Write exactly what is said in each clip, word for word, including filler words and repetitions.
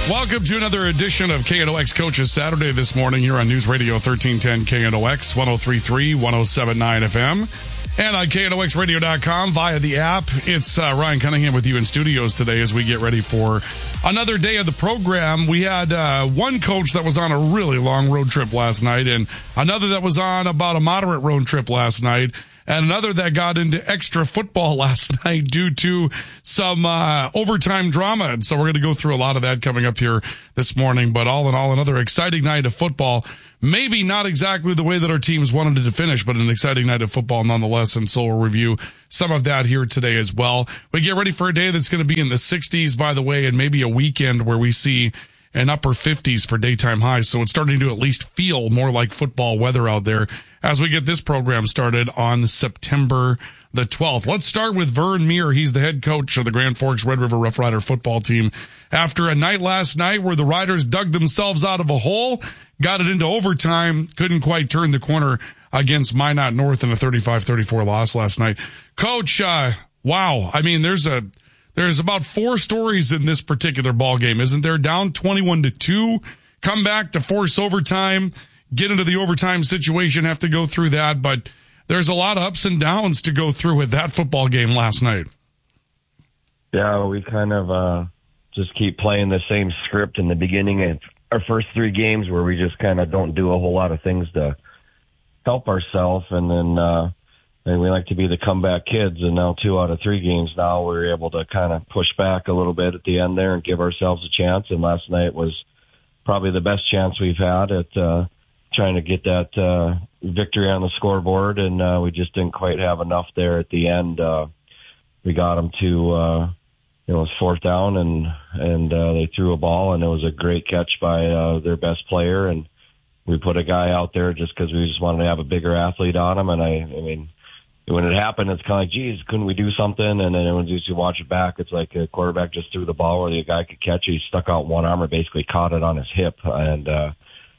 Welcome to another edition of K N O X Coaches Saturday this morning here on News Radio thirteen ten K N O X, one oh three point three, one oh seven point nine F M, and on K N O X radio dot com via the app. It's uh, Ryan Cunningham with you in studios today as we get ready for another day of the program. We had uh, one coach that was on a really long road trip last night, and another that was on about a moderate road trip last night, and another that got into extra football last night due to some uh, overtime drama. And so we're going to go through a lot of that coming up here this morning. But all in all, another exciting night of football. Maybe not exactly the way that our teams wanted it to finish, but an exciting night of football nonetheless. And so we'll review some of that here today as well. We get ready for a day that's going to be in the sixties, by the way, and maybe a weekend where we see an upper fifties for daytime highs. So it's starting to at least feel more like football weather out there as we get this program started on September the twelfth. Let's start with Vern Meer. He's the head coach of the Grand Forks Red River Rough Rider football team. After a night last night where the Riders dug themselves out of a hole, got it into overtime, couldn't quite turn the corner against Minot North in a thirty-five thirty-four loss last night. Coach, uh, wow. I mean, there's a, There's about four stories in this particular ball game, isn't there? Down twenty-one to two, come back to force overtime, get into the overtime situation, have to go through that. But there's a lot of ups and downs to go through with that football game last night. Yeah, we kind of uh, just keep playing the same script in the beginning of our first three games where we just kind of don't do a whole lot of things to help ourselves. And then uh, and we like to be the comeback kids. And now two out of three games now we're able to kind of push back a little bit at the end there and give ourselves a chance. And last night was probably the best chance we've had at uh, trying to get that uh, victory on the scoreboard. And uh, we just didn't quite have enough there at the end. Uh, we got them to, uh, it was fourth down and, and uh, they threw a ball and it was a great catch by uh, their best player. And we put a guy out there just because we just wanted to have a bigger athlete on him. And I, I mean, when it happened, it's kind of like, geez, couldn't we do something? And then when you watch it back, it's like a quarterback just threw the ball where the guy could catch it. He stuck out one arm or basically caught it on his hip. And, uh,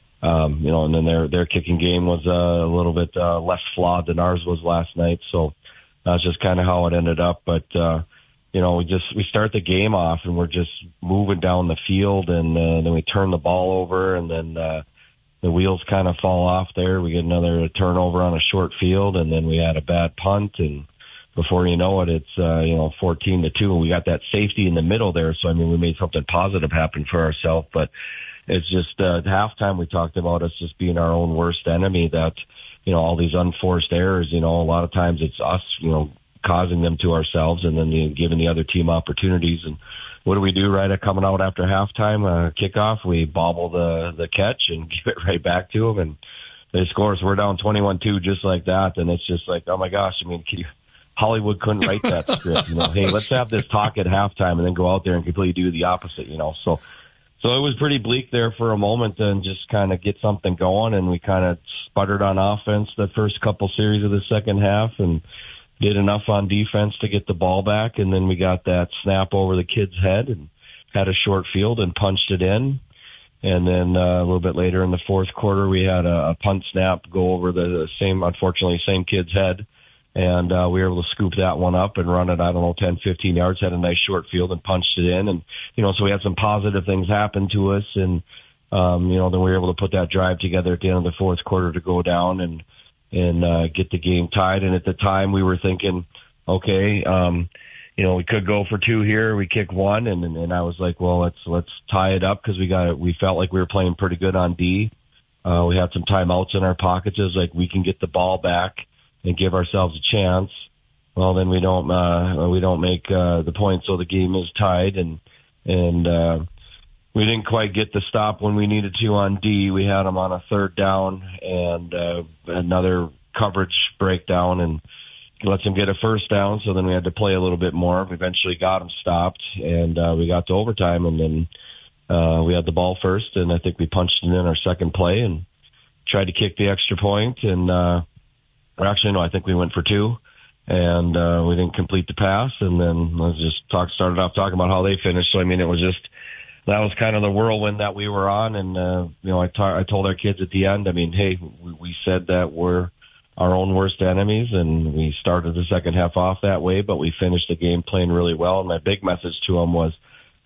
um, you know, and then their, their kicking game was uh, a little bit uh, less flawed than ours was last night. So that's just kind of how it ended up. But, uh, you know, we just, we start the game off and we're just moving down the field and uh, then we turn the ball over and then, uh, the wheels kind of fall off there. We get another turnover on a short field, and then we had a bad punt. And before you know it, it's, uh, you know, fourteen to two. And we got that safety in the middle there. So, I mean, we made something positive happen for ourselves. But it's just uh, at halftime we talked about us just being our own worst enemy, that, you know, all these unforced errors, you know, a lot of times it's us, you know, causing them to ourselves and then you know, giving the other team opportunities. And what do we do right at coming out after halftime, uh, kickoff? We bobble the, the catch and give it right back to them. And they score. So we're down twenty-one two just like that. And it's just like, oh my gosh. I mean, can you, Hollywood couldn't write that script. You know, hey, let's have this talk at halftime and then go out there and completely do the opposite, you know. So, so it was pretty bleak there for a moment and just kind of get something going. And we kind of sputtered on offense the first couple series of the second half and did enough on defense to get the ball back, and then we got that snap over the kid's head and had a short field and punched it in. And then uh, a little bit later in the fourth quarter, we had a, a punt snap go over the same, unfortunately, same kid's head, and uh, we were able to scoop that one up and run it, I don't know, ten, fifteen yards, had a nice short field and punched it in. And, you know, so we had some positive things happen to us, and, um, you know, then we were able to put that drive together at the end of the fourth quarter to go down and and uh, get the game tied. And at the time we were thinking, okay, um, you know, we could go for two here. We kick one. And, and, and I was like, well, let's, let's tie it up because we got, we felt like we were playing pretty good on D. Uh, we had some timeouts in our pockets. It was like, we can get the ball back and give ourselves a chance. Well, then we don't, uh, we don't make, uh, the point. So the game is tied and, and, uh, we didn't quite get the stop when we needed to on D. We had them on a third down and uh, another coverage breakdown and lets them get a first down. So then we had to play a little bit more. We eventually got them stopped and uh, we got to overtime and then uh, we had the ball first and I think we punched it in our second play and tried to kick the extra point. And uh, or actually, no, I think we went for two and uh, we didn't complete the pass. And then let's just talk, started off talking about how they finished. So, I mean, it was just, that was kind of the whirlwind that we were on. And, uh, you know, I, ta- I told our kids at the end, I mean, hey, we, we said that we're our own worst enemies, and we started the second half off that way, but we finished the game playing really well. And my big message to them was,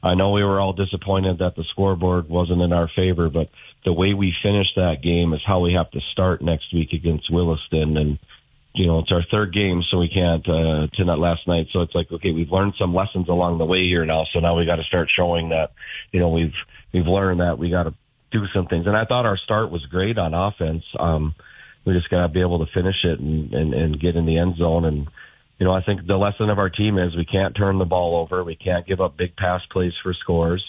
I know we were all disappointed that the scoreboard wasn't in our favor, but the way we finished that game is how we have to start next week against Williston. And, you know, it's our third game, so we can't, uh, to that last night. So it's like, okay, we've learned some lessons along the way here now. So now we got to start showing that, you know, we've, we've learned that we got to do some things. And I thought our start was great on offense. Um, we just got to be able to finish it and, and, and get in the end zone. And, you know, I think the lesson of our team is we can't turn the ball over. We can't give up big pass plays for scores.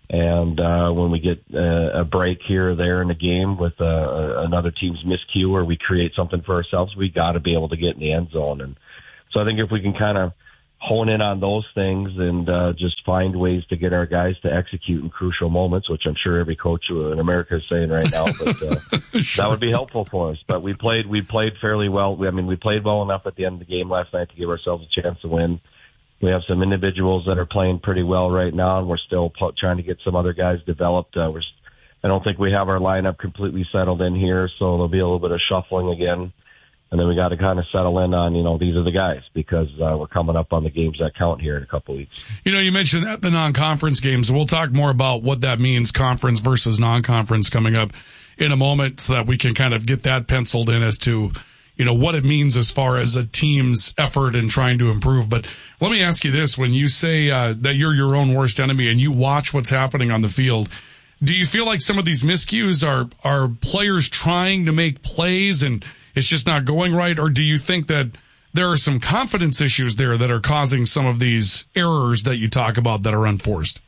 And uh, when we get uh, a break here or there in the game with uh, another team's miscue or we create something for ourselves, we got to be able to get in the end zone. And so I think if we can kind of hone in on those things and uh, just find ways to get our guys to execute in crucial moments, which I'm sure every coach in America is saying right now, but uh, sure. That would be helpful for us. But we played, we played fairly well. I mean, we played well enough at the end of the game last night to give ourselves a chance to win. We have some individuals that are playing pretty well right now, and we're still po- trying to get some other guys developed. Uh, we're, I don't think we have our lineup completely settled in here, so there'll be a little bit of shuffling again. And then we got to kind of settle in on, you know, these are the guys because uh, we're coming up on the games that count here in a couple of weeks. You know, you mentioned that the non-conference games. We'll talk more about what that means, conference versus non-conference, coming up in a moment so that we can kind of get that penciled in as to, you know, what it means as far as a team's effort in trying to improve. But let me ask you this. When you say uh, that you're your own worst enemy and you watch what's happening on the field, do you feel like some of these miscues are, are players trying to make plays and it's just not going right? Or do you think that there are some confidence issues there that are causing some of these errors that you talk about that are unforced?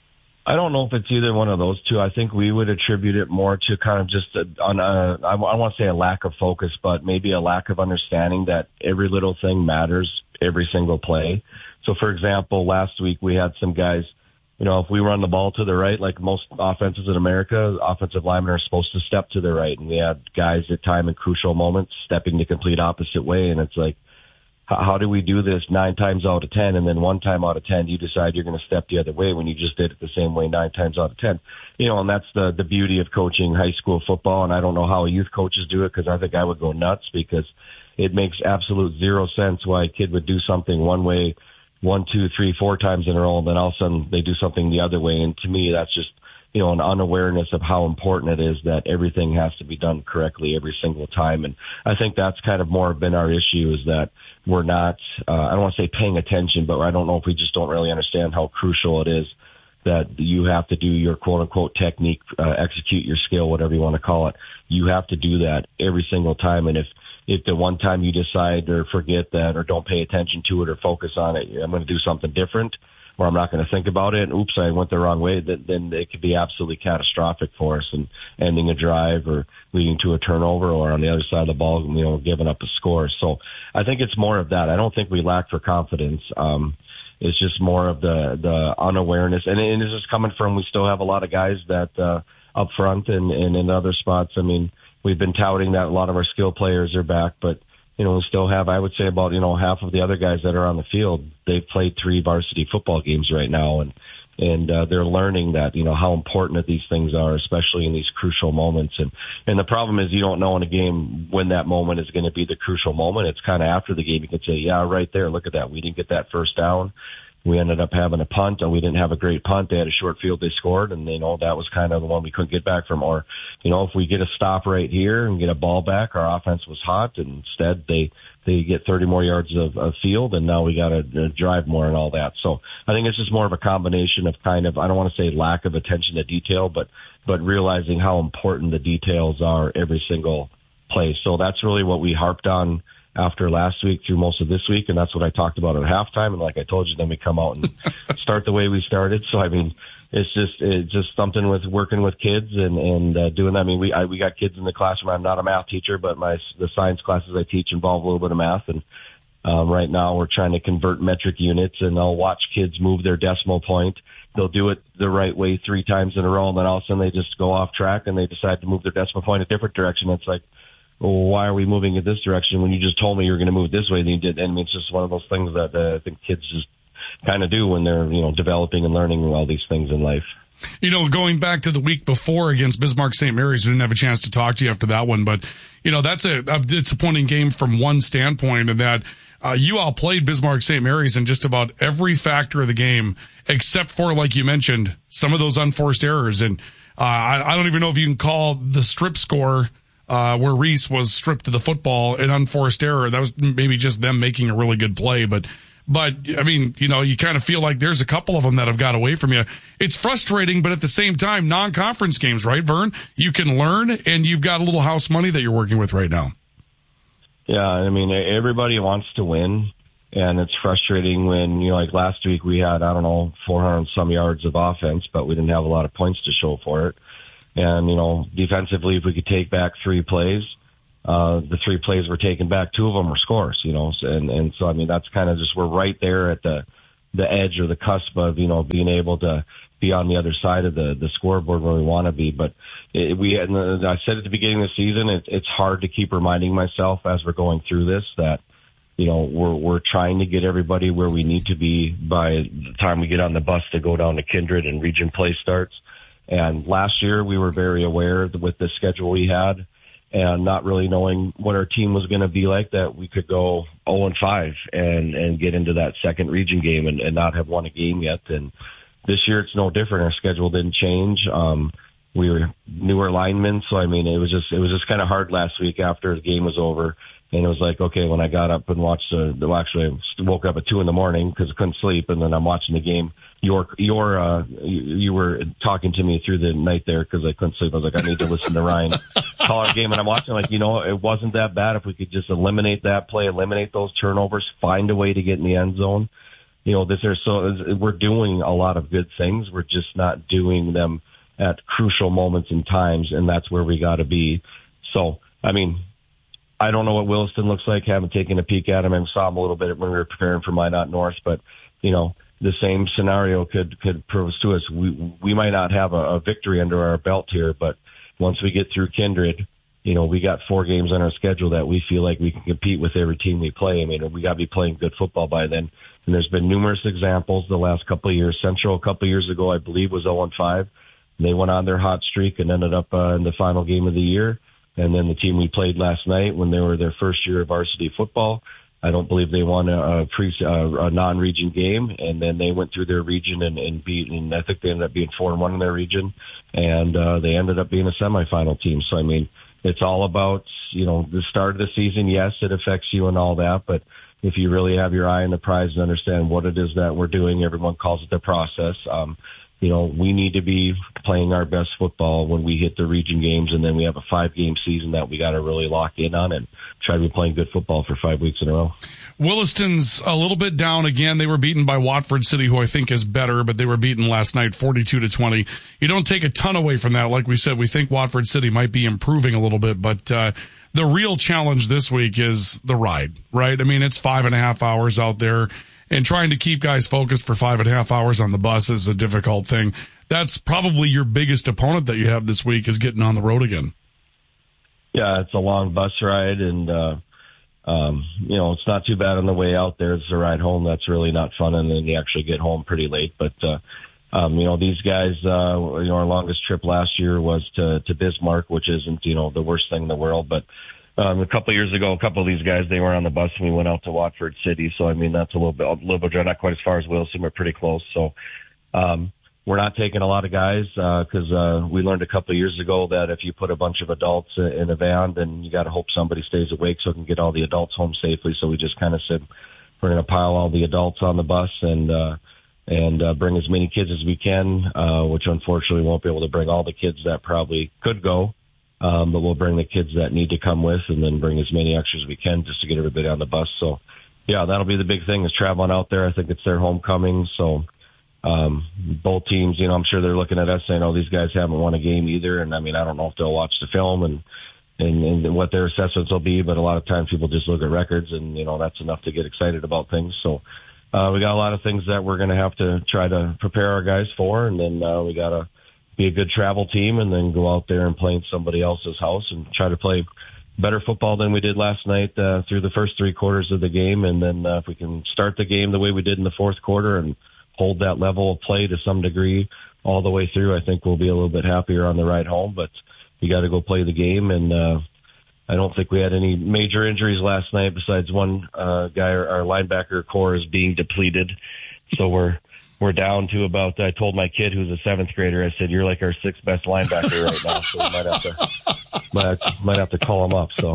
I don't know if it's either one of those two. I think we would attribute it more to kind of just a, on a, I don't want to say a lack of focus, but maybe a lack of understanding that every little thing matters every single play. So, for example, last week we had some guys, you know, if we run the ball to the right, like most offenses in America, offensive linemen are supposed to step to the right. And we had guys at time in crucial moments stepping the complete opposite way. And it's like, how do we do this nine times out of ten, and then one time out of ten you decide you're going to step the other way when you just did it the same way nine times out of ten? You know, and that's the the beauty of coaching high school football. And I don't know how youth coaches do it because I think I would go nuts because it makes absolute zero sense why a kid would do something one way one, two, three, four times in a row, and then all of a sudden they do something the other way. And to me, that's just, you know, an unawareness of how important it is that everything has to be done correctly every single time. And I think that's kind of more been our issue is that we're not, uh, I don't want to say paying attention, but I don't know if we just don't really understand how crucial it is that you have to do your quote unquote technique, uh, execute your skill, whatever you want to call it. You have to do that every single time. And if, if the one time you decide or forget that or don't pay attention to it or focus on it, I'm going to do something different or I'm not going to think about it, and oops, I went the wrong way, then, then it could be absolutely catastrophic for us and ending a drive or leading to a turnover or on the other side of the ball, you know, giving up a score. So I think it's more of that. I don't think we lack for confidence. Um, it's just more of the, the unawareness. And, and this is coming from, we still have a lot of guys that uh, up front and, and in other spots. I mean, we've been touting that a lot of our skill players are back, but you know, we still have, I would say about, you know, half of the other guys that are on the field, they've played three varsity football games right now. And, and, uh, they're learning that, you know, how important that these things are, especially in these crucial moments. And, and the problem is you don't know in a game when that moment is going to be the crucial moment. It's kind of after the game. You can say, yeah, right there. Look at that. We didn't get that first down. We ended up having a punt, and we didn't have a great punt. They had a short field, they scored, and, you know, that was kind of the one we couldn't get back from. Or, you know, if we get a stop right here and get a ball back, our offense was hot, and instead they they get thirty more yards of, of field, and now we got to uh, drive more and all that. So I think it's just more of a combination of kind of, I don't want to say lack of attention to detail, but but realizing how important the details are every single play. So that's really what we harped on after last week through most of this week, and that's what I talked about at halftime. And like I told you, then we come out and start the way we started. So I mean, it's just it's just something with working with kids and and uh, doing that. I mean, we I, we got kids in the classroom. I'm not a math teacher, but my the science classes I teach involve a little bit of math. And um, right now we're trying to convert metric units, and I'll watch kids move their decimal point. They'll do it the right way three times in a row, and then all of a sudden they just go off track and they decide to move their decimal point a different direction. It's like, well, why are we moving in this direction when you just told me you were going to move this way? Then you did. And I mean, it's just one of those things that uh, I think kids just kind of do when they're, you know, developing and learning all these things in life. You know, going back to the week before against Bismarck Saint Mary's, we didn't have a chance to talk to you after that one, but, you know, that's a, a disappointing game from one standpoint in that uh, you all played Bismarck Saint Mary's in just about every factor of the game, except for, like you mentioned, some of those unforced errors. And uh, I, I don't even know if you can call the strip score uh, where Reese was stripped of the football an unforced error. That was maybe just them making a really good play. But, but I mean, you know, you kind of feel like there's a couple of them that have got away from you. It's frustrating, but at the same time, non-conference games, right, Vern? You can learn, and you've got a little house money that you're working with right now. Yeah, I mean, everybody wants to win. And it's frustrating when, you know, like last week we had, I don't know, four hundred some yards of offense, but we didn't have a lot of points to show for it. And, you know, defensively, if we could take back three plays, uh, the three plays were taken back, two of them were scores, you know. And, and so, I mean, that's kind of just, we're right there at the, the edge or the cusp of, you know, being able to be on the other side of the, the scoreboard where we want to be. But it, we, and I said at the beginning of the season, it, it's hard to keep reminding myself as we're going through this that, you know, we're we're trying to get everybody where we need to be by the time we get on the bus to go down to Kindred and region play starts. And last year we were very aware with the schedule we had and not really knowing what our team was going to be like, that we could go oh and five and, and get into that second region game and, and not have won a game yet. And this year it's no different. Our schedule didn't change. Um, we were newer linemen. So, I mean, it was just, it was just kind of hard last week after the game was over. And it was like, okay, when I got up and watched the, the actually I woke up at two in the morning because I couldn't sleep. And then I'm watching the game. Your, your, uh, you, you were talking to me through the night there because I couldn't sleep. I was like, I need to listen to Ryan call our game. And I'm watching like, you know, it wasn't that bad. If we could just eliminate that play, eliminate those turnovers, find a way to get in the end zone. You know, this is so we're doing a lot of good things. We're just not doing them at crucial moments in times. And that's where we got to be. So, I mean, I don't know what Williston looks like. Haven't taken a peek at him. I saw him a little bit when we were preparing for Minot North, but you know, the same scenario could could pose to us. We we might not have a, a victory under our belt here, but once we get through Kindred, you know, we got four games on our schedule that we feel like we can compete with every team we play. I mean, we got to be playing good football by then. And there's been numerous examples the last couple of years. Central a couple of years ago, I believe, was oh and five. They went on their hot streak and ended up uh, in the final game of the year. And then the team we played last night, when they were their first year of varsity football, I don't believe they won a, a, pre, a, a non-region game. And then they went through their region and, and beat, and I think they ended up being four and one in their region. And uh, they ended up being a semifinal team. So, I mean, it's all about, you know, the start of the season. Yes, it affects you and all that. But if you really have your eye on the prize and understand what it is that we're doing, everyone calls it the process. Um, You know, we need to be playing our best football when we hit the region games, and then we have a five-game season that we got to really lock in on and try to be playing good football for five weeks in a row. Williston's a little bit down again. They were beaten by Watford City, who I think is better, but they were beaten last night forty-two to twenty. You don't take a ton away from that. Like we said, we think Watford City might be improving a little bit, but uh, the real challenge this week is the ride, right? I mean, it's five and a half hours out there. And trying to keep guys focused for five and a half hours on the bus is a difficult thing. That's probably your biggest opponent that you have this week, is getting on the road again. Yeah, it's a long bus ride, and, uh, um, you know, it's not too bad on the way out there. It's the ride home that's really not fun, and then you actually get home pretty late. But, uh, um, you know, these guys, uh, you know, our longest trip last year was to, to Bismarck, which isn't, you know, the worst thing in the world, but Um, a couple of years ago, a couple of these guys, they were on the bus and we went out to Watford City. So, I mean, that's a little bit, a little bit, not quite as far as Wilson, but pretty close. So, um, we're not taking a lot of guys, uh, cause, uh, we learned a couple of years ago that if you put a bunch of adults in a van, then you got to hope somebody stays awake so we can get all the adults home safely. So we just kind of said, we're going to pile all the adults on the bus and, uh, and, uh, bring as many kids as we can, uh, which unfortunately won't be able to bring all the kids that probably could go. Um, but we'll bring the kids that need to come with and then bring as many extras as we can just to get everybody on the bus. So, yeah, that'll be the big thing is traveling out there. I think it's their homecoming. So, um, both teams, you know, I'm sure they're looking at us saying, oh, these guys haven't won a game either. And, I mean, I don't know if they'll watch the film and, and, and what their assessments will be, but a lot of times people just look at records and, you know, that's enough to get excited about things. So, uh, we got a lot of things that we're going to have to try to prepare our guys for. And then, uh, we got to be a good travel team and then go out there and play in somebody else's house and try to play better football than we did last night uh, through the first three quarters of the game. And then uh, if we can start the game the way we did in the fourth quarter and hold that level of play to some degree all the way through, I think we'll be a little bit happier on the ride home. But you got to go play the game. And uh, I don't think we had any major injuries last night besides one uh, guy, our linebacker core is being depleted. So we're we're down to about, I told my kid who's a seventh grader, I said, you're like our sixth best linebacker right now. So we might have to, might, might have to call him up. So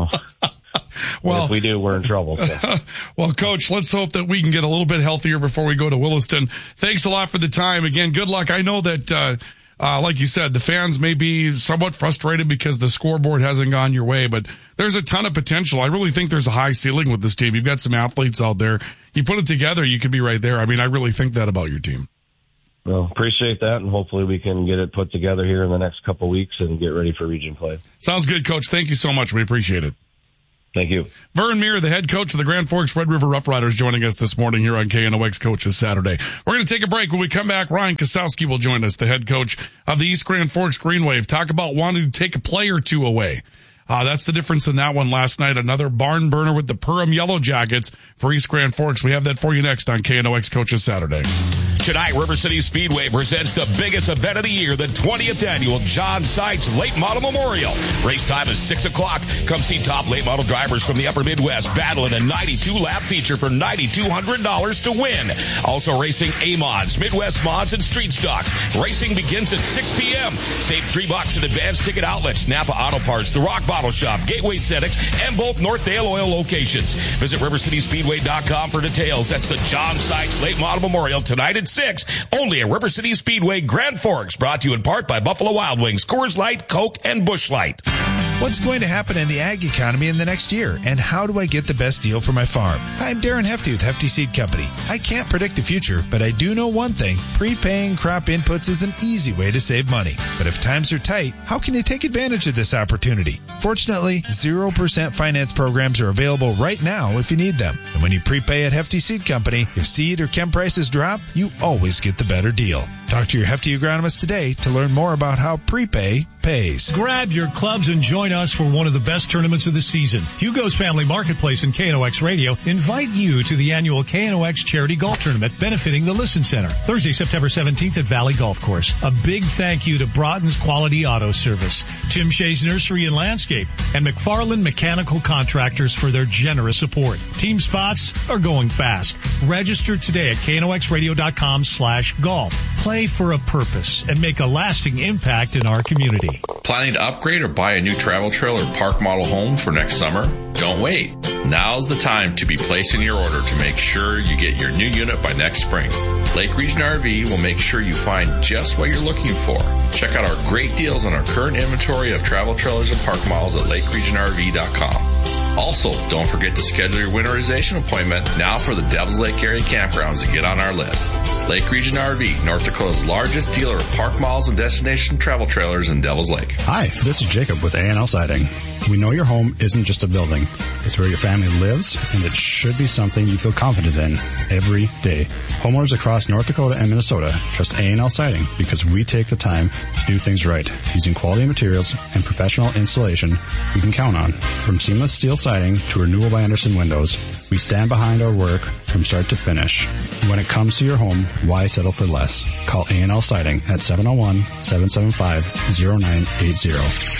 well, if we do, we're in trouble. So. Well, Coach, let's hope that we can get a little bit healthier before we go to Williston. Thanks a lot for the time. Again, good luck. I know that, uh, Uh, like you said, the fans may be somewhat frustrated because the scoreboard hasn't gone your way, but there's a ton of potential. I really think there's a high ceiling with this team. You've got some athletes out there. You put it together, you could be right there. I mean, I really think that about your team. Well, appreciate that, and hopefully we can get it put together here in the next couple of weeks and get ready for region play. Sounds good, Coach. Thank you so much. We appreciate it. Thank you. Vern Meir, the head coach of the Grand Forks Red River Rough Riders, joining us this morning here on K N O X Coaches Saturday. We're going to take a break. When we come back, Ryan Kosowski will join us, the head coach of the East Grand Forks Green Wave. Talk about wanting to take a play or two away. Uh, that's the difference in that one last night. Another barn burner with the Perham Yellow Jackets for East Grand Forks. We have that for you next on K N O X Coaches Saturday. Tonight, River City Speedway presents the biggest event of the year, the twentieth annual John Seitz Late Model Memorial. Race time is six o'clock. Come see top late model drivers from the upper Midwest battle in a ninety-two lap feature for nine thousand two hundred dollars to win. Also racing A-Mods, Midwest Mods, and Street Stocks. Racing begins at six p.m. Save three bucks at advanced ticket outlets, Napa Auto Parts, The Rock Bottle Shop, Gateway Cenex, and both Northdale Oil locations. Visit river city speedway dot com for details. That's the John Seitz Late Model Memorial tonight at six, only at River City Speedway, Grand Forks, brought to you in part by Buffalo Wild Wings, Coors Light, Coke, and Busch Light. What's going to happen in the ag economy in the next year, and how do I get the best deal for my farm? I'm Darren Hefty with Hefty Seed Company. I can't predict the future, but I do know one thing. Prepaying crop inputs is an easy way to save money. But if times are tight, how can you take advantage of this opportunity? Fortunately, zero percent finance programs are available right now if you need them. And when you prepay at Hefty Seed Company, if seed or chem prices drop, you always get the better deal. Talk to your Hefty agronomist today to learn more about how prepay pays. Grab your clubs and join us for one of the best tournaments of the season. Hugo's Family Marketplace and K N O X Radio invite you to the annual K N O X Charity Golf Tournament benefiting the Listen Center, Thursday, September seventeenth at Valley Golf Course. A big thank you to Broughton's Quality Auto Service, Tim Shea's Nursery and Landscape, and McFarland Mechanical Contractors for their generous support. Team spots are going fast. Register today at K N O X radio dot com slash golf. Play for a purpose and make a lasting impact in our community. Planning to upgrade or buy a new travel trailer or park model home for next summer? Don't wait. Now's the time to be placing your order to make sure you get your new unit by next spring. Lake Region R V will make sure you find just what you're looking for. Check out our great deals on our current inventory of travel trailers and park models at lake region r v dot com. Also, don't forget to schedule your winterization appointment now for the Devils Lake area campgrounds to get on our list. Lake Region R V, North Dakota's largest dealer of park malls and destination travel trailers in Devils Lake. Hi, this is Jacob with A and L Siding. We know your home isn't just a building. It's where your family lives, and it should be something you feel confident in every day. Homeowners across North Dakota and Minnesota trust A and L Siding because we take the time to do things right, using quality materials and professional installation you can count on. From seamless steel siding to renewal by Andersen windows, we stand behind our work from start to finish. When it comes to your home, why settle for less? Call A and L Siding at seven oh one, seven seven five, oh nine eight oh.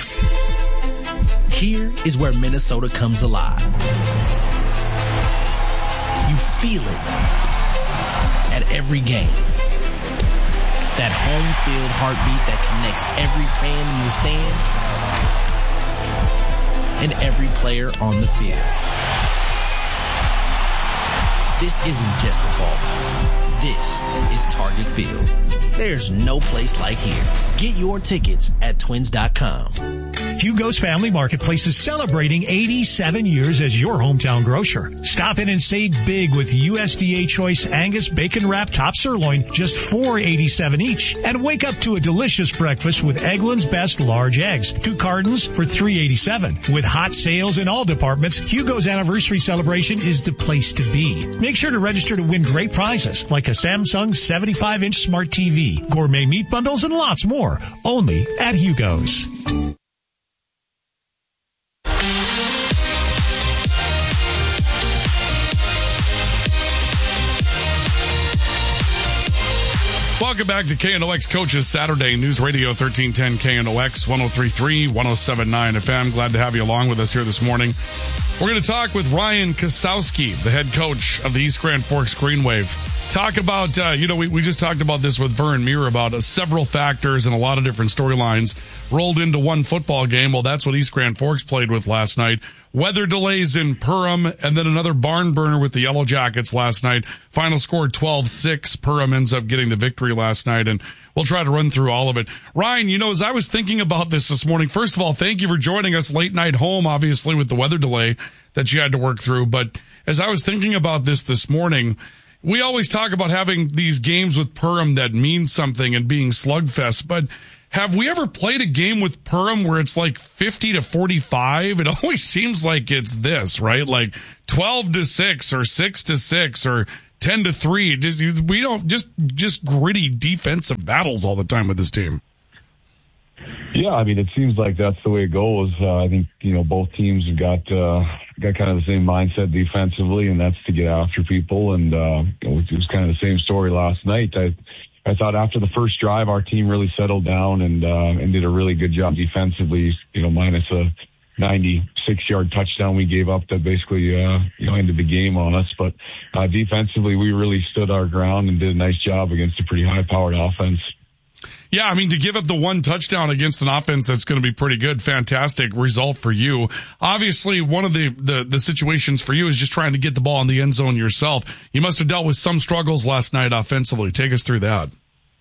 Here is where Minnesota comes alive. You feel it at every game. That home field heartbeat that connects every fan in the stands and every player on the field. This isn't just a ballpark. This is Target Field. There's no place like here. Get your tickets at twins dot com. Hugo's Family Marketplace is celebrating eighty-seven years as your hometown grocer. Stop in and save big with U S D A Choice Angus Bacon Wrap Top Sirloin, just four dollars and eighty-seven cents each. And wake up to a delicious breakfast with Eggland's Best Large Eggs. Two cartons for three dollars and eighty-seven cents. With hot sales in all departments, Hugo's anniversary celebration is the place to be. Make sure to register to win great prizes like a Samsung seventy-five inch smart T V, gourmet meat bundles, and lots more. Only at Hugo's. Welcome back to K N O X Coaches Saturday News Radio thirteen ten K N O X one oh three point three, one oh seven point nine F M. Glad to have you along with us here this morning. We're going to talk with Ryan Kosowski, the head coach of the East Grand Forks Green Wave. Talk about, uh, you know, we, we just talked about this with Vern Muir about uh, several factors and a lot of different storylines rolled into one football game. Well, that's what East Grand Forks played with last night. Weather delays in Perham, and then another barn burner with the Yellow Jackets last night. Final score twelve six. Perham ends up getting the victory last night, and we'll try to run through all of it. Ryan, you know, as I was thinking about this this morning, first of all, thank you for joining us late night home, obviously, with the weather delay that you had to work through. But as I was thinking about this this morning, we always talk about having these games with Perham that mean something and being slugfest, but have we ever played a game with Perham where it's like fifty to forty-five? It always seems like it's this, right? Like twelve to six or six to six or ten to three. Just, we don't just, just gritty defensive battles all the time with this team. Yeah, I mean, it seems like that's the way it goes. Uh, I think, you know, both teams have got uh, got kind of the same mindset defensively, and that's to get after people. And uh, it was kind of the same story last night. I I thought after the first drive, our team really settled down and uh, and did a really good job defensively, you know, minus a ninety-six-yard touchdown we gave up that basically, uh, you know, ended the game on us. But uh, defensively, we really stood our ground and did a nice job against a pretty high-powered offense. Yeah, I mean, to give up the one touchdown against an offense that's going to be pretty good, fantastic result for you. Obviously, one of the, the, the situations for you is just trying to get the ball in the end zone yourself. You must have dealt with some struggles last night offensively. Take us through that.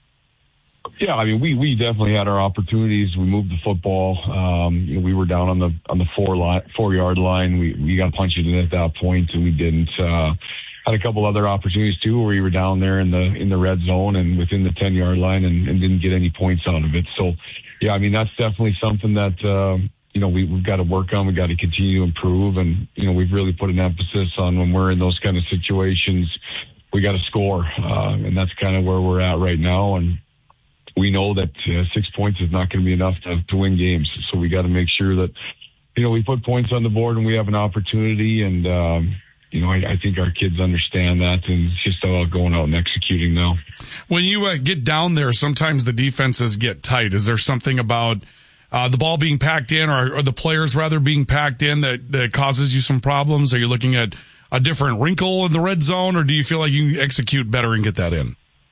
Yeah, I mean, we, we definitely had our opportunities. We moved the football. Um, you know, we were down on the on the four line, four yard line. We we got punched in at that point, and we didn't. Uh, had a couple other opportunities too, where we were down there in the in the red zone and within the ten yard line, and, and didn't get any points out of it. So, yeah, I mean, that's definitely something that uh, you know we, we've got to work on. We've got to continue to improve, and you know we've really put an emphasis on when we're in those kind of situations, we got to score, uh, and that's kind of where we're at right now. And we know that uh, six points is not going to be enough to, to win games. So we got to make sure that, you know, we put points on the board and we have an opportunity. And, um, you know, I, I think our kids understand that, and it's just about going out and executing now. When you uh, get down there, sometimes the defenses get tight. Is there something about uh, the ball being packed in, or, or the players rather being packed in that, that causes you some problems? Are you looking at a different wrinkle in the red zone, or do you feel like you can execute better and get that in?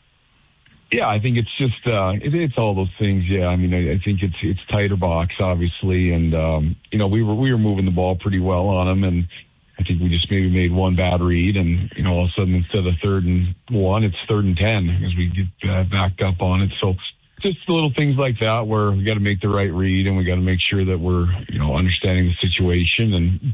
Yeah, I think it's just uh, it, it's all those things. Yeah, I mean, I, I think it's it's tighter box, obviously, and um, you know we were we were moving the ball pretty well on them, and I think we just maybe made one bad read, and you know all of a sudden instead of third and one, it's third and ten as we get uh, backed up on it. So just little things like that where we got to make the right read, and we got to make sure that we're you know understanding the situation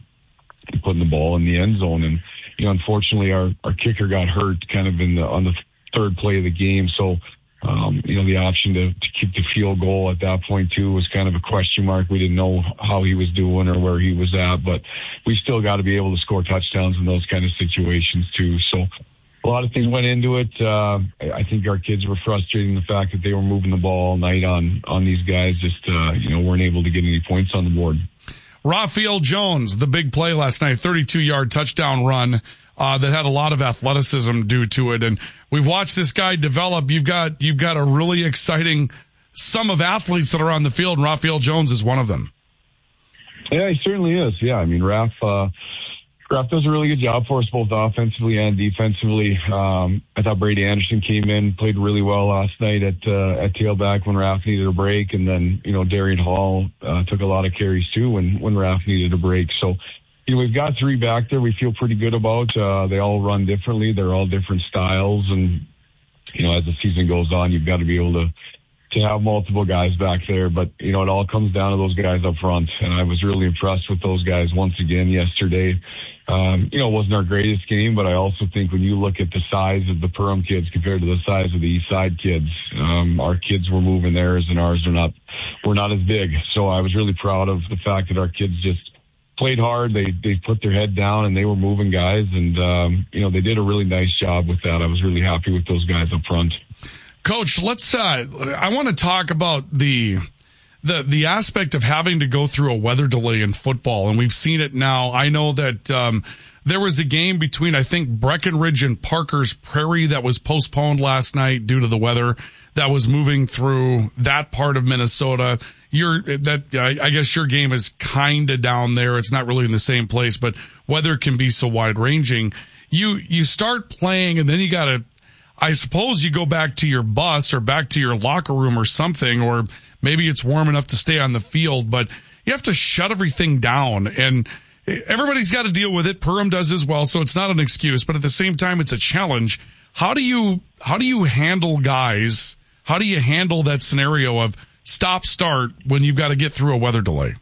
and putting the ball in the end zone. And you know, unfortunately, our our kicker got hurt kind of in the on the third play of the game. So, um, you know, the option to, to keep the field goal at that point too was kind of a question mark. We didn't know how he was doing or where he was at, but we still got to be able to score touchdowns in those kind of situations too. So a lot of things went into it. Uh, I think our kids were frustrated in the fact that they were moving the ball all night on, on these guys, just, uh, you know, weren't able to get any points on the board. Raphael Jones, the big play last night, thirty-two yard touchdown run uh, that had a lot of athleticism due to it. And we've watched this guy develop. You've got you've got a really exciting sum of athletes that are on the field, and Raphael Jones is one of them. Yeah, he certainly is. Yeah, I mean, Raph, uh, Raph does a really good job for us, both offensively and defensively. Um, I thought Brady Anderson came in, played really well last night at uh, at tailback when Raph needed a break, and then you know Darian Hall uh, took a lot of carries too when when Raph needed a break. So you know we've got three back there. We feel pretty good about. Uh, they all run differently. They're all different styles, and you know as the season goes on, you've got to be able to. to have multiple guys back there, but you know, it all comes down to those guys up front. And I was really impressed with those guys once again yesterday. Um, you know, it wasn't our greatest game, but I also think when you look at the size of the Perham kids compared to the size of the East Side kids, um, our kids were moving theirs and ours are not, were not as big. So I was really proud of the fact that our kids just played hard. They, they put their head down and they were moving guys. And, um, you know, they did a really nice job with that. I was really happy with those guys up front. Coach, let's, uh, I want to talk about the, the, the aspect of having to go through a weather delay in football. And we've seen it now. I know that, um, there was a game between, I think, Breckenridge and Parker's Prairie that was postponed last night due to the weather. that was moving through that part of Minnesota. You're that I guess your game is kind of down there. It's not really in the same place, but weather can be so wide ranging. You you start playing, and then you got to. I suppose you go back to your bus or back to your locker room or something, or maybe it's warm enough to stay on the field, but you have to shut everything down, and everybody's got to deal with it. Perham does as well, so it's not an excuse, but at the same time, it's a challenge. How do you how do you handle guys? How do you handle that scenario of stop start when you've got to get through a weather delay?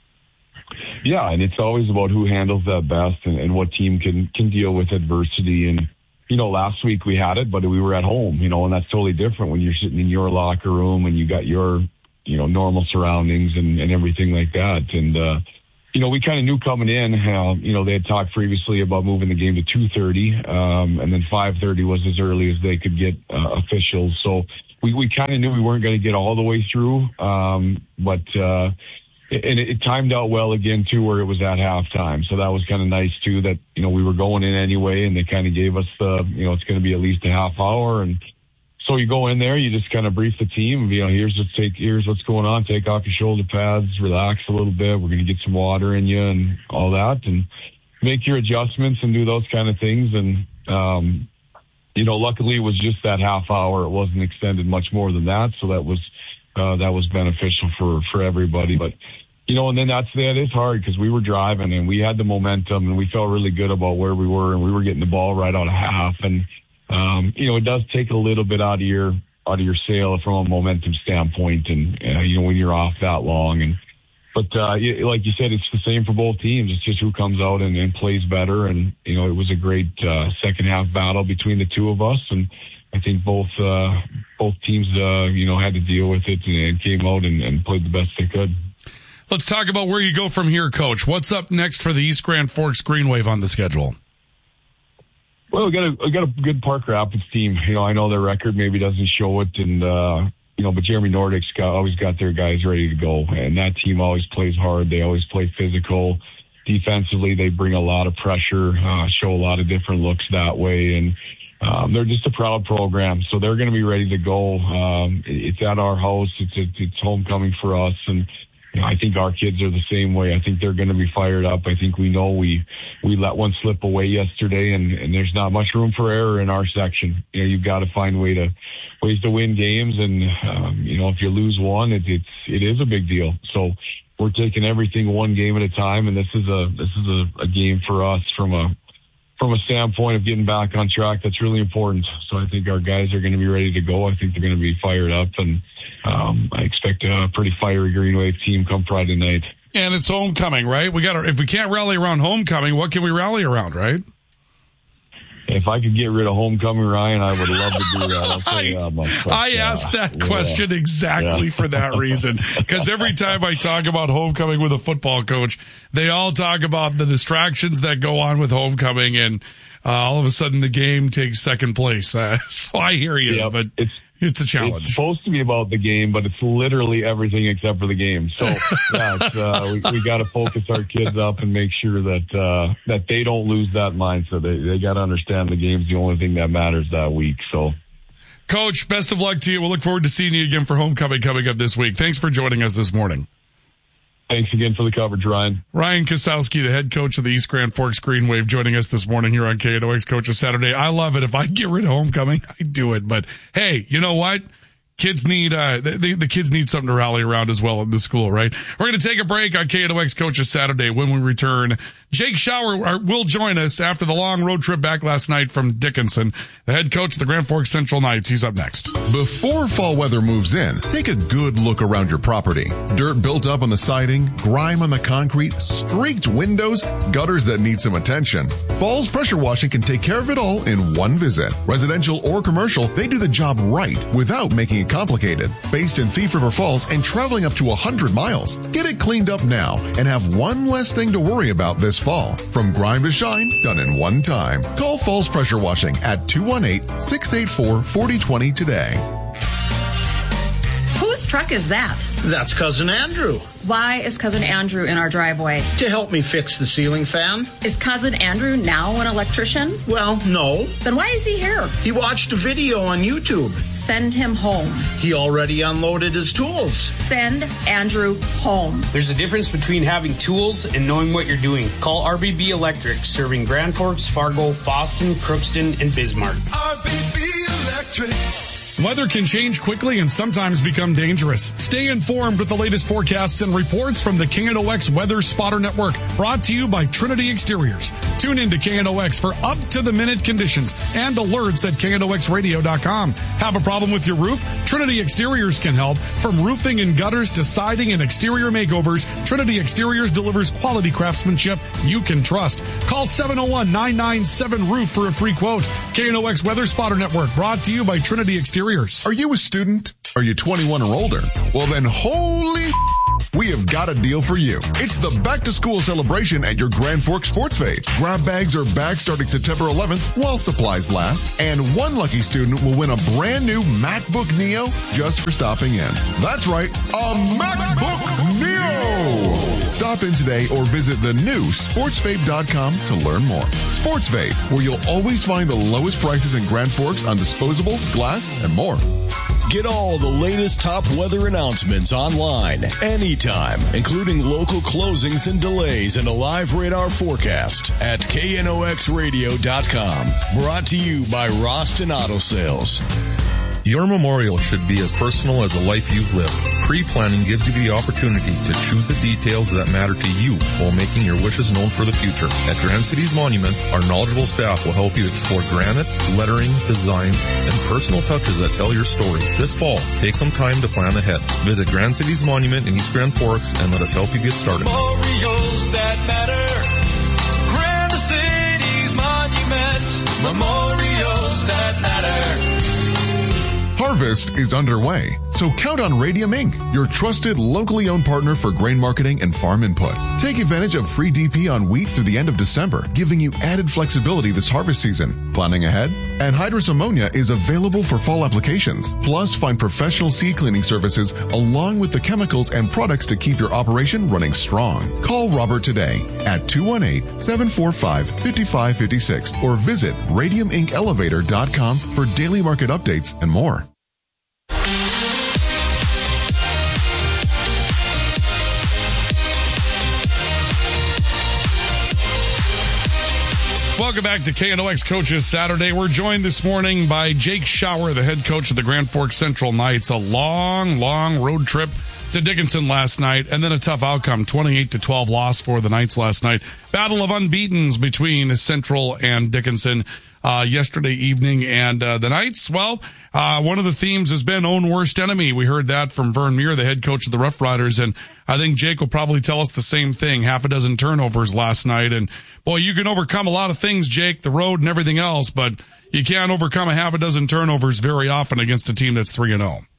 Yeah, and it's always about who handles that best and, and what team can can deal with adversity. And you know, last week we had it, but we were at home, you know, and that's totally different when you're sitting in your locker room and you got your, you know, normal surroundings and, and everything like that. And, uh, you know, we kind of knew coming in, uh, you know, they had talked previously about moving the game to two thirty, um, and then five thirty was as early as they could get uh, officials. So we, we kind of knew we weren't going to get all the way through, um, but, uh, and it, it timed out well again, too, where it was at halftime. So that was kind of nice, too, that, you know, we were going in anyway, and they kind of gave us the, you know, it's going to be at least a half hour. And so you go in there, you just kind of brief the team, you know, here's what's, take, here's what's going on. Take off your shoulder pads, relax a little bit. We're going to get some water in you and all that, and make your adjustments and do those kind of things. And, um, you know, luckily it was just that half hour. It wasn't extended much more than that. So that was, Uh, that was beneficial for, for everybody. But, you know, and then that's that is hard because we were driving and we had the momentum and we felt really good about where we were, and we were getting the ball right out of half. And, um, you know, it does take a little bit out of your, out of your sail from a momentum standpoint. And, uh, you know, when you're off that long. And, but, uh, like you said, it's the same for both teams. It's just who comes out and, and plays better. And, you know, it was a great, uh, second half battle between the two of us. And, I think both uh, both teams, uh, you know, had to deal with it and came out and, and played the best they could. Let's talk about where you go from here, Coach. What's up next for the East Grand Forks Green Wave on the schedule? Well, we got a we got a good Park Rapids team. You know, I know their record maybe doesn't show it, and uh, you know, but Jeremy Nordick's got always got their guys ready to go, and that team always plays hard. They always play physical. Defensively, they bring a lot of pressure, uh, show a lot of different looks that way, and. Um, they're just a proud program, so they're going to be ready to go. Um, it's at our house. It's a, it's homecoming for us, and you know, I think our kids are the same way. I think they're going to be fired up. I think we know we we let one slip away yesterday, and, and there's not much room for error in our section. You know, you've got to find way to ways to win games, and um, you know, if you lose one, it, it's it is a big deal. So we're taking everything one game at a time, and this is a this is a, a game for us from a From a standpoint of getting back on track. That's really important. So I think our guys are going to be ready to go. I think they're going to be fired up, and um, I expect a pretty fiery Green Wave team come Friday night. And it's homecoming, right? We got to, if we can't rally around homecoming, what can we rally around, right? If I could get rid of homecoming, Ryan, I would love to do that. I'll tell you that much. But, I asked uh, that question yeah. exactly yeah. for that reason. Because every time I talk about homecoming with a football coach, they all talk about the distractions that go on with homecoming, and uh, all of a sudden the game takes second place. Uh, so I hear you, yeah, but it's, it's a challenge. It's supposed to be about the game, but it's literally everything except for the game. So yeah, it's, uh, we, we got to focus our kids up and make sure that uh, that they don't lose that mindset. They they got to understand the game's the only thing that matters that week. So, Coach, best of luck to you. We'll look forward to seeing you again for homecoming coming up this week. Thanks for joining us this morning. Thanks again for the coverage, Ryan. Ryan Kosowski, the head coach of the East Grand Forks Green Wave, joining us this morning here on K N O X Coaches Saturday. I love it. If I get rid of homecoming, I do it. But hey, you know what? Kids need, uh, the, the kids need something to rally around as well in the school, right? We're going to take a break on K N O X Coaches Saturday. When we return, Jake Schauer will join us after the long road trip back last night from Dickinson. The head coach of the Grand Forks Central Knights. He's up next. Before fall weather moves in, take a good look around your property. Dirt built up on the siding, grime on the concrete, streaked windows, gutters that need some attention. Falls Pressure Washing can take care of it all in one visit. Residential or commercial, they do the job right without making it complicated. Based in Thief River Falls and traveling up to one hundred miles. Get it cleaned up now and have one less thing to worry about this fall. From grime to shine, done in one time. Call Falls Pressure Washing at two one eight, six eight four, four zero two zero today. Whose truck is that? That's Cousin Andrew. Why is Cousin Andrew in our driveway? To help me fix the ceiling fan. Is Cousin Andrew now an electrician? Well, no. Then why is he here? He watched a video on YouTube. Send him home. He already unloaded his tools. Send Andrew home. There's a difference between having tools and knowing what you're doing. Call R B B Electric, serving Grand Forks, Fargo, Fosston, Crookston, and Bismarck. R B B Electric. Weather can change quickly and sometimes become dangerous. Stay informed with the latest forecasts and reports from the K N O X Weather Spotter Network, brought to you by Trinity Exteriors. Tune in to K N O X for up-to-the-minute conditions and alerts at K N O X radio dot com. Have a problem with your roof? Trinity Exteriors can help. From roofing and gutters to siding and exterior makeovers, Trinity Exteriors delivers quality craftsmanship you can trust. Call seven oh one, nine nine seven, roof for a free quote. K N O X Weather Spotter Network, brought to you by Trinity Exteriors. Are you a student? Are you twenty-one or older? Well, then holy we have got a deal for you. It's the back to school celebration at your Grand Forks Sports Fete. Grab bags or bags starting September eleventh while supplies last. And one lucky student will win a brand new MacBook Neo just for stopping in. That's right, a MacBook Neo! Stop in today or visit the new sports vape dot com to learn more. Sports Vape, where you'll always find the lowest prices in Grand Forks on disposables, glass, and more. Get all the latest top weather announcements online, anytime, including local closings and delays and a live radar forecast at K N O X radio dot com. Brought to you by Roston Auto Sales. Your memorial should be as personal as a life you've lived. Pre-planning gives you the opportunity to choose the details that matter to you while making your wishes known for the future. At Grand Cities Monument, our knowledgeable staff will help you explore granite, lettering, designs, and personal touches that tell your story. This fall, take some time to plan ahead. Visit Grand Cities Monument in East Grand Forks and let us help you get started. Memorials that matter. Grand Cities Monument. Memorials that matter. Harvest is underway, so count on Radium Incorporated, your trusted, locally owned partner for grain marketing and farm inputs. Take advantage of free D P on wheat through the end of December, giving you added flexibility this harvest season. Planning ahead? Anhydrous ammonia is available for fall applications. Plus, find professional seed cleaning services along with the chemicals and products to keep your operation running strong. Call Robert today at two one eight, seven four five, five five five six or visit radium inc elevator dot com for daily market updates and more. Welcome back to K N O X Coaches Saturday. We're joined this morning by Jake Schauer, the head coach of the Grand Forks Central Knights. A long, long road trip to Dickinson last night, and then a tough outcome, twenty-eight to twelve loss for the Knights last night. Battle of unbeatens between Central and Dickinson uh, yesterday evening. And uh, the Knights, well, uh, one of the themes has been own worst enemy. We heard that from Vern Muir, the head coach of the Rough Riders, and I think Jake will probably tell us the same thing. Half a dozen turnovers last night. And, boy, you can overcome a lot of things, Jake, the road and everything else, but you can't overcome a half a dozen turnovers very often against a team that's three and oh.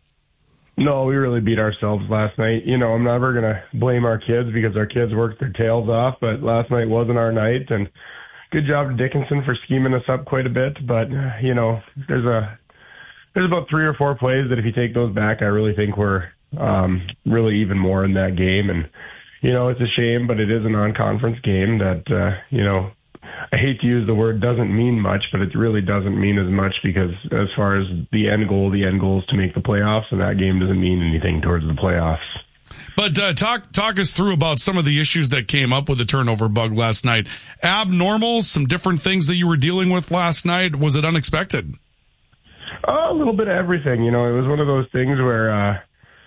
No, we really beat ourselves last night. You know, I'm never going to blame our kids because our kids worked their tails off, but last night wasn't our night. And good job to Dickinson for scheming us up quite a bit. But, you know, there's a there's about three or four plays that if you take those back, I really think we're um, really even more in that game. And, you know, it's a shame, but it is a non-conference game that, uh, you know, I hate to use the word doesn't mean much, but it really doesn't mean as much because as far as the end goal, the end goal is to make the playoffs, and that game doesn't mean anything towards the playoffs. But uh, talk talk us through about some of the issues that came up with the turnover bug last night. Abnormal, some different things that you were dealing with last night. Was it unexpected? Uh, a little bit of everything. You know, it was one of those things where uh,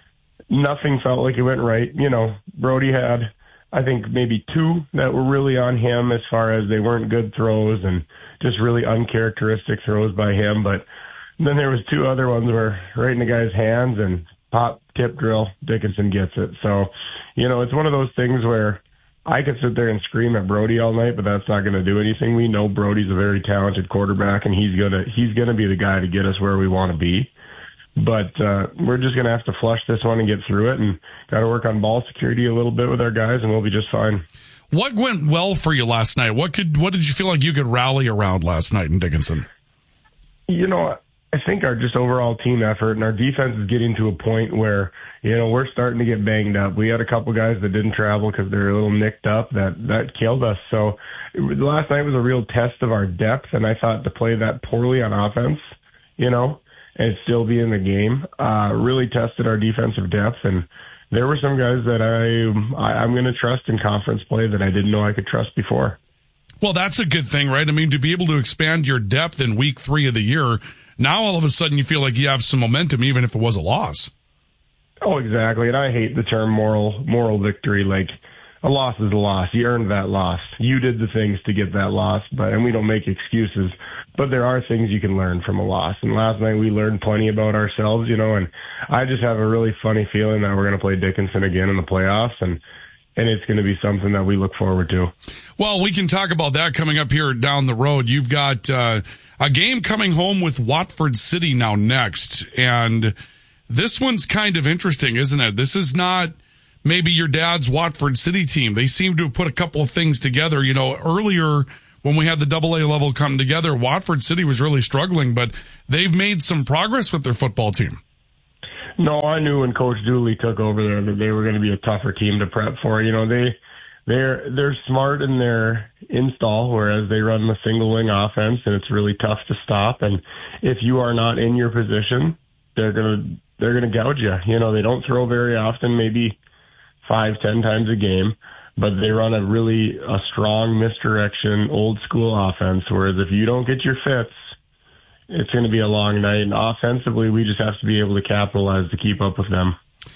nothing felt like it went right. You know, Brody had, I think, maybe two that were really on him as far as they weren't good throws and just really uncharacteristic throws by him. But then there was two other ones where right in the guy's hands and pop, tip, drill, Dickinson gets it. So, you know, it's one of those things where I could sit there and scream at Brody all night, but that's not going to do anything. We know Brody's a very talented quarterback, and he's gonna he's gonna be the guy to get us where we want to be. But uh, we're just going to have to flush this one and get through it, and got to work on ball security a little bit with our guys, and we'll be just fine. What went well for you last night? What could what did you feel like you could rally around last night in Dickinson? You know, I think our just overall team effort and our defense is getting to a point where, you know, we're starting to get banged up. We had a couple guys that didn't travel because they're a little nicked up that, that killed us. So last night was a real test of our depth, and I thought to play that poorly on offense, you know, and still be in the game, uh, really tested our defensive depth. And there were some guys that I, I I'm going to trust in conference play that I didn't know I could trust before. Well, that's a good thing, right? I mean, to be able to expand your depth in week three of the year, now all of a sudden you feel like you have some momentum, even if it was a loss. Oh, exactly. And I hate the term moral moral victory. Like, a loss is a loss. You earned that loss. You did the things to get that loss, but and we don't make excuses. But there are things you can learn from a loss. And last night we learned plenty about ourselves, you know, and I just have a really funny feeling that we're going to play Dickinson again in the playoffs, and and it's going to be something that we look forward to. Well, we can talk about that coming up here down the road. You've got uh, a game coming home with Watford City now next, and this one's kind of interesting, isn't it? This is not maybe your dad's Watford City team. They seem to have put a couple of things together. You know, earlier when we had the double A level come together, Watford City was really struggling, but they've made some progress with their football team. No, I knew when Coach Dooley took over there that they were going to be a tougher team to prep for. You know, they they're they're smart in their install, whereas they run the single wing offense, and it's really tough to stop. And if you are not in your position, they're gonna they're gonna gouge you. You know, they don't throw very often, maybe five, ten times a game, but they run a really a strong misdirection, old school offense. Whereas if you don't get your fits, it's going to be a long night. And offensively, we just have to be able to capitalize to keep up with them.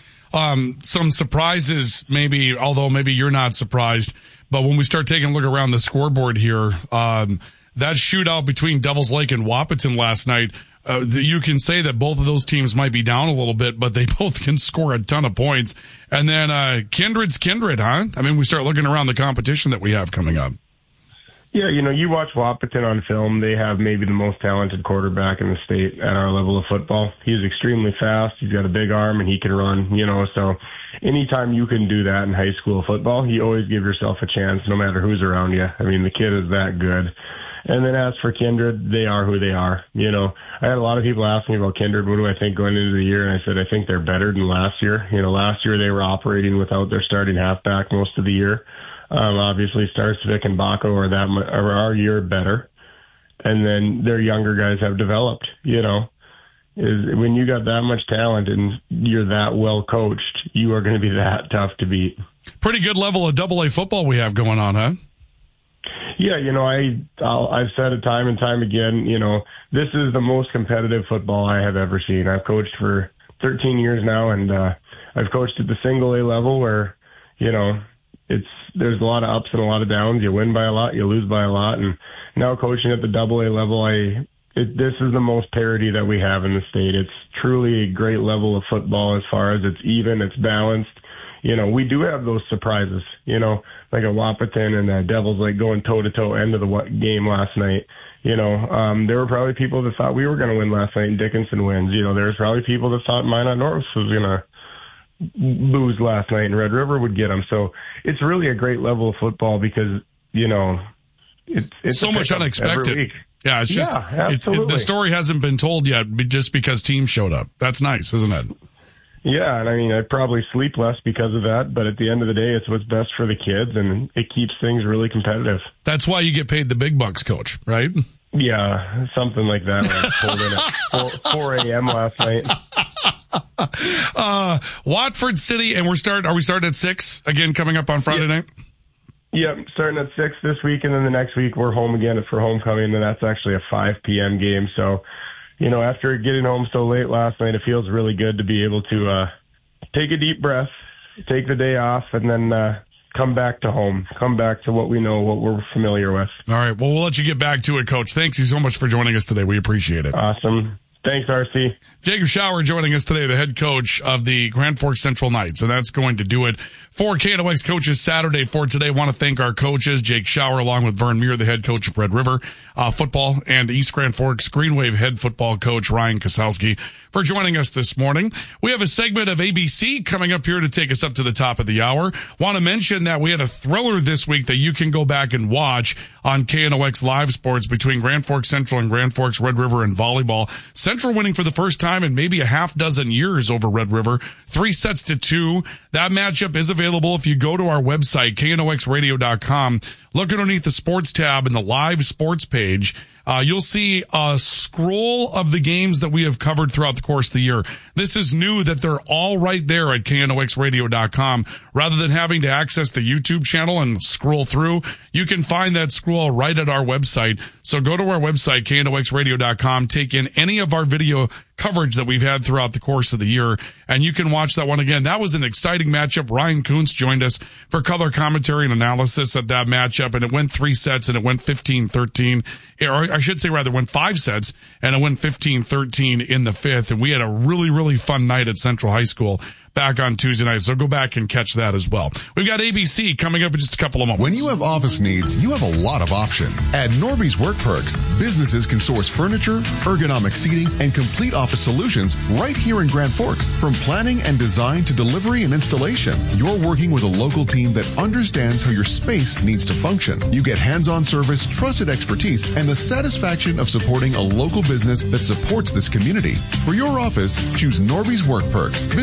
Um, some surprises, maybe, although maybe you're not surprised, but when we start taking a look around the scoreboard here, um, that shootout between Devils Lake and Wahpeton last night, uh, you can say that both of those teams might be down a little bit, but they both can score a ton of points. And then, uh, Kindred's Kindred, huh? I mean, we start looking around the competition that we have coming up. Yeah, you know, you watch Wahpeton on film, they have maybe the most talented quarterback in the state at our level of football. He's extremely fast, he's got a big arm, and he can run, you know, so anytime you can do that in high school football, you always give yourself a chance no matter who's around you. I mean, the kid is that good. And then as for Kindred, they are who they are. You know, I had a lot of people ask me about Kindred, what do I think going into the year? And I said, I think they're better than last year. You know, last year they were operating without their starting halfback most of the year. Um, obviously, Starsvik and Baco are that are our year better, and then their younger guys have developed. You know, is when you got that much talent and you're that well coached, you are going to be that tough to beat. Pretty good level of double A football we have going on, huh? Yeah, you know, I I'll, I've said it time and time again. You know, this is the most competitive football I have ever seen. I've coached for thirteen years now, and uh, I've coached at the single A level where, you know, it's there's a lot of ups and a lot of downs. You win by a lot, you lose by a lot, and now coaching at the double A level, I it, this is the most parity that we have in the state. It's truly a great level of football as far as it's even, it's balanced. You know, we do have those surprises, you know, like a Wahpeton and the Devils like going toe to toe end of the game last night. You know, um, there were probably people that thought we were going to win last night and Dickinson wins. You know, there was probably people that thought Minot North was going to lose last night and Red River would get them. So it's really a great level of football because, you know, it's, it's so much unexpected. Yeah, it's just, yeah, it, it, the story hasn't been told yet just because teams showed up. That's nice, isn't it? Yeah, and I mean, I probably sleep less because of that, but at the end of the day, it's what's best for the kids, and it keeps things really competitive. That's why you get paid the big bucks, Coach, right? Yeah, something like that. I pulled in at four a.m. last night. Uh, Watford City, and we're start. Are we starting at six again? Coming up on Friday yeah. night. Yep, starting at six this week, and then the next week we're home again for homecoming, and that's actually a five p.m. game. So, you know, after getting home so late last night, it feels really good to be able to uh, take a deep breath, take the day off, and then uh, come back to home, come back to what we know, what we're familiar with. All right. Well, we'll let you get back to it, Coach. Thanks you so much for joining us today. We appreciate it. Awesome. Thanks, R C. Jacob Schauer joining us today, the head coach of the Grand Forks Central Knights. And that's going to do it for K N O X Coaches Saturday for today. I want to thank our coaches, Jake Schauer, along with Vern Muir, the head coach of Red River uh, football, and East Grand Forks Green Wave head football coach Ryan Kosowski for joining us this morning. We have a segment of A B C coming up here to take us up to the top of the hour. Want to mention that we had a thriller this week that you can go back and watch on K N O X Live Sports between Grand Forks Central and Grand Forks Red River in volleyball. Central Central winning for the first time in maybe a half dozen years over Red River. Three sets to two. That matchup is available if you go to our website, K N O X radio dot com. Look underneath the sports tab in the live sports page. Uh, you'll see a scroll of the games that we have covered throughout the course of the year. This is new that they're all right there at K N O X radio dot com. Rather than having to access the YouTube channel and scroll through, you can find that scroll right at our website. So go to our website, K N O X radio dot com, take in any of our video coverage that we've had throughout the course of the year, and you can watch that one again. That was an exciting matchup. Ryan Kuntz joined us for color commentary and analysis at that matchup, and it went three sets, and it went fifteen thirteen. Or I should say, rather, it went five sets, and it went fifteen thirteen in the fifth, and we had a really, really fun night at Central High School back on Tuesday night, so go back and catch that as well. We've got A B C coming up in just a couple of moments. When you have office needs, you have a lot of options. At Norby's Work Perks, businesses can source furniture, ergonomic seating, and complete office solutions right here in Grand Forks. From planning and design to delivery and installation, you're working with a local team that understands how your space needs to function. You get hands-on service, trusted expertise, and the satisfaction of supporting a local business that supports this community. For your office, choose Norby's Work Perks.